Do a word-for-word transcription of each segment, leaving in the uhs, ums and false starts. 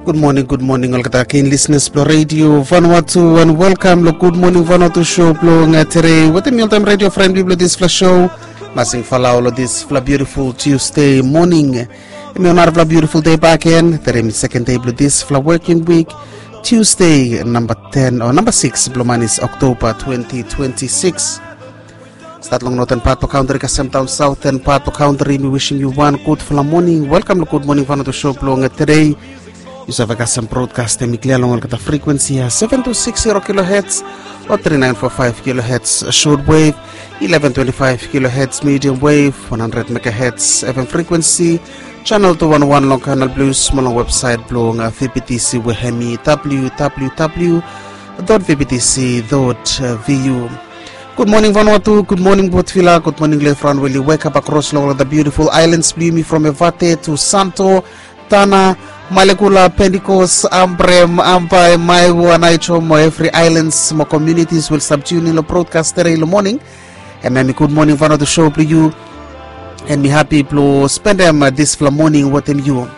Good morning, good morning, all kata keen listeners Plo Radio Vanuatu, and welcome to Good Morning Vanuatu show Plo ngatere with the mealtime radio friend people this flash show masing falao this fla beautiful Tuesday morning. Me on a beautiful day back in the second day of this fla working week Tuesday number ten or number six Blomanis October twenty twenty-six. Start long northern part of country kasam town southern part of country. Me wishing you one good fla morning. Welcome to Good Morning Vanuatu show Plo ngatere. Yusuf Kasam broadcast miklia long kata frequency seven two six zero kilohertz or three nine four five kilohertz short wave, eleven twenty-five kilohertz medium wave, one hundred megahertz F M frequency, channel two one one long canal blues, small website blong V P T C wehemi w w w dot v p t c dot v u. Good morning Vanuatu, good morning Botvila, good morning Lefran. Will you wake up across long the beautiful islands, Blumi from Evate to Santo, Tana, Malekula, Pentecost, Ambrem, Ampai, Maiwo, and Aichomo, every islands, more communities will subtune in the broadcast in the morning. And me good morning for the show to you. And me happy to spend them this morning with them you.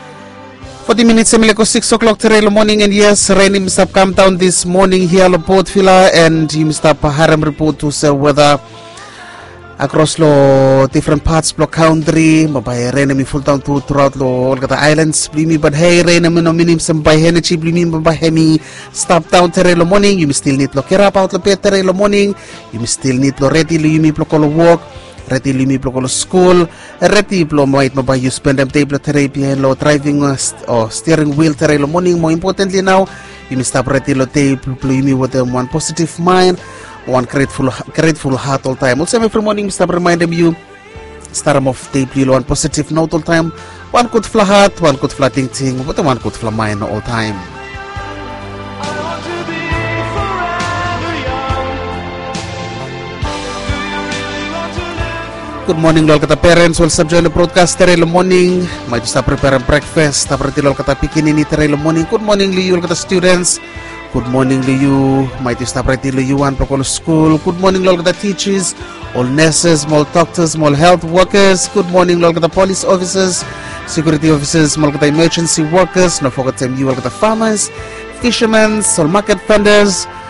forty minutes, Emileko six o'clock today in the morning. And yes, rain must have come down this morning here at Port Villa. And you must have a harem report to say whether across lo different parts of the country, mabay rain mi full down to throughout lo all the islands. Blimi but hey rain mi no minim some by energy blimi mabay hemi stop down tere lo morning. You still need lo kerap out lo pe tere lo morning. You still need lo ready lo you mi plo kolo work, ready lo mi plo kolo school, ready plo might mabay you spend them table tere pi lo driving or steering wheel tere lo morning. More importantly now, you must stop ready lo table plo you mi with them one positive mind, one grateful grateful heart all time. Also every morning stop reminding you start off day one positive note all time, one good fla heart, one good fla ting ting, but one good fla mind all time. Good morning lol kata parents will sub join the broadcast tere lo morning. Might stop preparing breakfast, stop ready lol kata pikinini tere lo morning. Good morning liul kata students. Good morning to you, mighty stop right to you and Procol school. Good morning, Lord, the teachers, all nurses, all doctors, all health workers. Good morning, Lord, the police officers, security officers, all the emergency workers. No forget them, you, all the farmers, fishermen, all market vendors,